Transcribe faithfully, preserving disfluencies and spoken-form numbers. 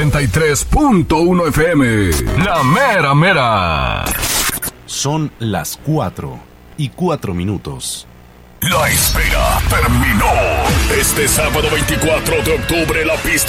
noventa y tres punto uno F M. La mera mera. Son las cuatro y cuatro minutos. La espera terminó. Este sábado veinticuatro de octubre la pista